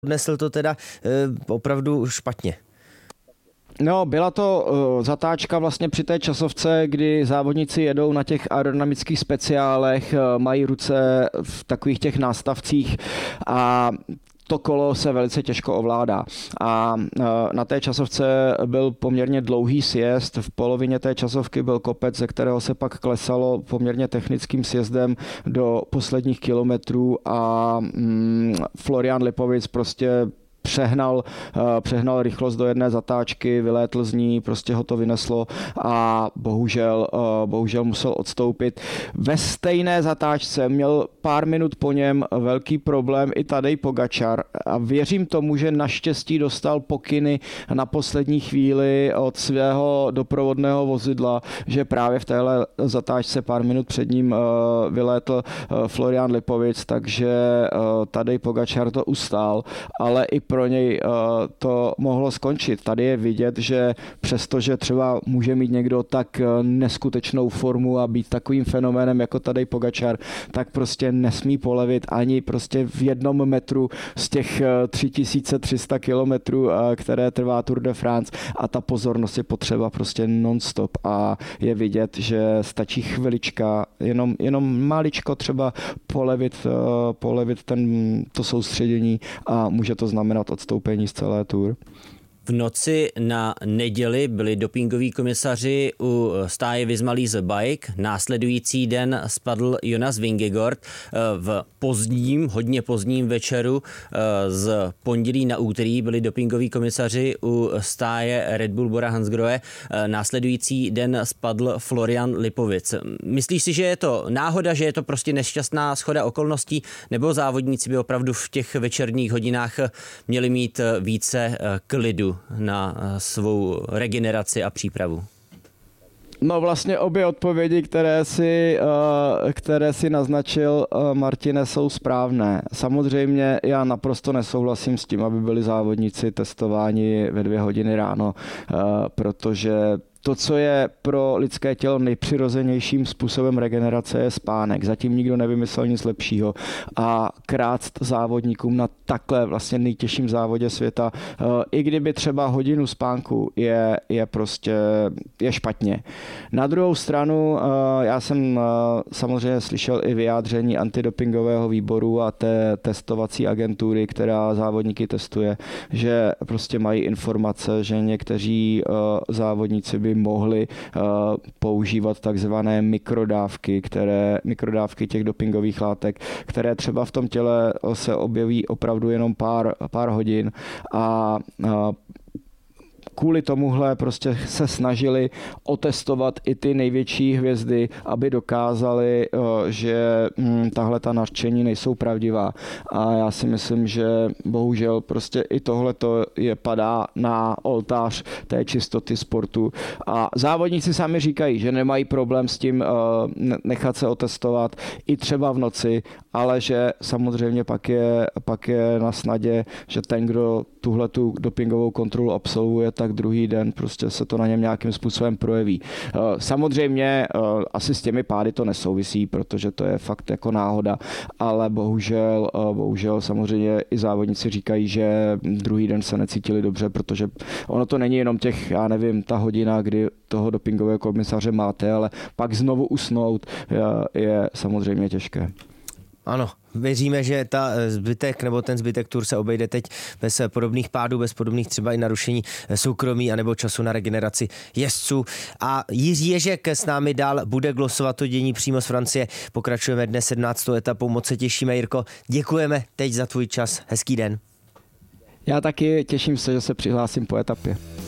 odnesl to teda opravdu špatně. No, byla to zatáčka vlastně při té časovce, kdy závodníci jedou na těch aerodynamických speciálech, mají ruce v takových těch nástavcích a to kolo se velice těžko ovládá. A na té časovce byl poměrně dlouhý sjezd, v polovině té časovky byl kopec, ze kterého se pak klesalo poměrně technickým sjezdem do posledních kilometrů a Florian Lipovic prostě přehnal rychlost do jedné zatáčky, vylétl z ní, prostě ho to vyneslo a bohužel musel odstoupit. Ve stejné zatáčce měl pár minut po něm velký problém i Tadej Pogačar a věřím tomu, že naštěstí dostal pokyny na poslední chvíli od svého doprovodného vozidla, že právě v téhle zatáčce pár minut před ním vylétl Florian Lipovic, takže Tadej Pogačar to ustál, ale i pro něj to mohlo skončit. Tady je vidět, že přestože třeba může mít někdo tak neskutečnou formu a být takovým fenoménem jako Tadej Pogačar, tak prostě nesmí polevit ani prostě v 1 metru z těch 3300 kilometrů, které trvá Tour de France a ta pozornost je potřeba prostě non-stop a je vidět, že stačí chvilička, jenom maličko třeba polevit to soustředění a může to znamenat odstoupení z celé Tour. V noci na neděli byli dopingoví komisaři u stáje Visma Lease Bike. Následující den spadl Jonas Vingegaard. V hodně pozdním večeru z pondělí na úterý byli dopingoví komisaři u stáje Red Bull Bora Hansgrohe. Následující den spadl Florian Lipovic. Myslíš si, že je to náhoda, že je to prostě nešťastná shoda okolností, nebo závodníci by opravdu v těch večerních hodinách měli mít více klidu na svou regeneraci a přípravu? No vlastně obě odpovědi, které si naznačil, Martine, jsou správné. Samozřejmě já naprosto nesouhlasím s tím, aby byli závodníci testováni ve 2 hodiny ráno, protože to, co je pro lidské tělo nejpřirozenějším způsobem regenerace, je spánek. Zatím nikdo nevymyslel nic lepšího. A krást závodníkům na takhle vlastně nejtěžším závodě světa, i kdyby třeba hodinu spánku je špatně. Na druhou stranu, já jsem samozřejmě slyšel i vyjádření antidopingového výboru a té testovací agentury, která závodníky testuje, že prostě mají informace, že někteří závodníci by mohli používat takzvané mikrodávky těch dopingových látek, které třeba v tom těle se objeví opravdu jenom pár hodin a kvůli tomuhle prostě se snažili otestovat i ty největší hvězdy, aby dokázali, že tahle ta nařčení nejsou pravdivá. A já si myslím, že bohužel prostě i tohleto padá na oltář té čistoty sportu. A závodníci sami říkají, že nemají problém s tím nechat se otestovat i třeba v noci, ale že samozřejmě pak je na snadě, že ten, kdo tuhletu dopingovou kontrolu absolvuje, tak druhý den prostě se to na něm nějakým způsobem projeví. Samozřejmě asi s těmi pády to nesouvisí, protože to je fakt jako náhoda, ale bohužel samozřejmě i závodníci říkají, že druhý den se necítili dobře, protože ono to není jenom ta hodina, kdy toho dopingového komisaře máte, ale pak znovu usnout je samozřejmě těžké. Ano, věříme, že ten zbytek Tour se obejde teď bez podobných pádů, bez podobných třeba i narušení soukromí anebo času na regeneraci jezdců. A Jiří Ježek s námi dál bude glosovat to dění přímo z Francie. Pokračujeme dnes 17. etapou, moc se těšíme, Jirko. Děkujeme teď za tvůj čas, hezký den. Já taky těším se, že se přihlásím po etapě.